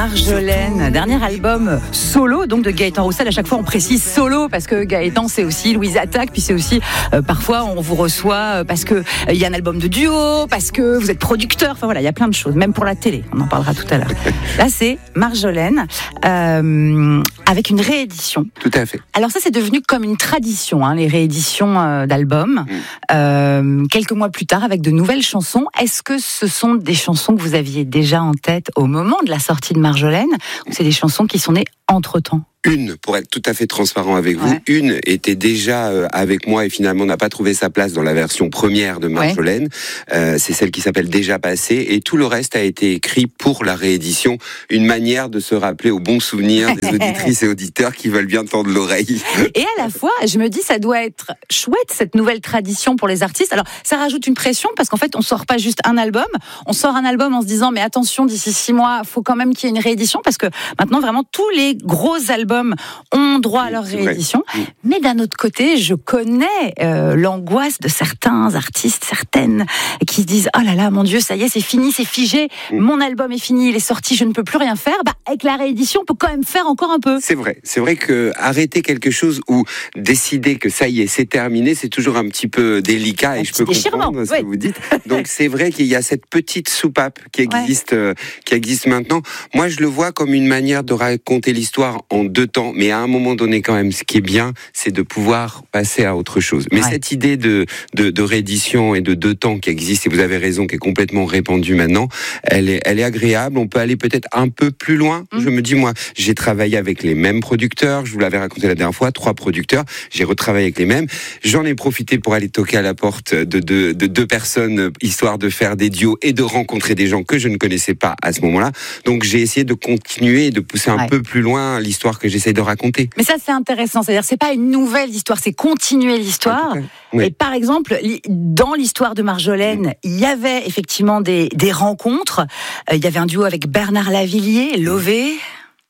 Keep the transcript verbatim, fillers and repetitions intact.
Marjolaine, dernier album solo donc de Gaëtan Roussel. À chaque fois on précise solo parce que Gaëtan c'est aussi Louise Attaque, puis c'est aussi euh, parfois on vous reçoit parce que il euh, y a un album de duo, parce que vous êtes producteur, enfin voilà, il y a plein de choses, même pour la télé, on en parlera tout à l'heure. Là c'est Marjolaine euh, avec une réédition. Tout à fait. Alors ça c'est devenu comme une tradition, hein, les rééditions euh, d'albums. Mmh. Euh, quelques mois plus tard avec de nouvelles chansons. Est-ce que ce sont des chansons que vous aviez déjà en tête au moment de la sortie de Marjolaine, ou c'est des chansons qui sont nées entre-temps? Une, pour être tout à fait transparent avec vous, ouais. une était déjà euh, avec moi et finalement n'a pas trouvé sa place dans la version première de Marjolaine. Ouais. Euh, c'est celle qui s'appelle Déjà passé, et tout le reste a été écrit pour la réédition. Une manière de se rappeler aux bons souvenirs des auditrices et auditeurs qui veulent bien tendre l'oreille. Et à la fois, je me dis, ça doit être chouette cette nouvelle tradition pour les artistes. Alors, ça rajoute une pression parce qu'en fait, on sort pas juste un album, on sort un album en se disant, mais attention, d'ici six mois, faut quand même qu'il y ait une réédition parce que maintenant, vraiment, tous les gros albums ont droit à leur réédition. Mais d'un autre côté, je connais euh, l'angoisse de certains artistes, certaines, qui se disent « Oh là là, mon Dieu, ça y est, c'est fini, c'est figé, mon album est fini, il est sorti, je ne peux plus rien faire. » Bah, avec la réédition, on peut quand même faire encore un peu. C'est vrai. C'est vrai que arrêter quelque chose ou décider que ça y est, c'est terminé, c'est toujours un petit peu délicat, un et je peux comprendre ce ouais. que vous dites. Donc c'est vrai qu'il y a cette petite soupape qui existe, ouais. euh, qui existe maintenant. Moi, je le vois comme une manière de raconter l'histoire en deux temps, mais à un moment donné quand même, ce qui est bien, c'est de pouvoir passer à autre chose. Mais ouais. cette idée de, de, de réédition et de deux temps qui existe, et vous avez raison, qui est complètement répandue maintenant, elle est, elle est agréable. On peut aller peut-être un peu plus loin. Mmh. Je me dis, moi, j'ai travaillé avec les mêmes producteurs, je vous l'avais raconté la dernière fois, trois producteurs, j'ai retravaillé avec les mêmes. J'en ai profité pour aller toquer à la porte de, de, de deux personnes, histoire de faire des duos et de rencontrer des gens que je ne connaissais pas à ce moment-là. Donc j'ai essayé de continuer et de pousser un ouais. peu plus loin l'histoire que j'essaie de raconter. Mais ça c'est intéressant, c'est-à-dire c'est pas une nouvelle histoire, c'est continuer l'histoire. Oui. Et par exemple, dans l'histoire de Marjolaine, il y avait effectivement des, des rencontres. Il y avait un duo avec Bernard Lavillier, Lové.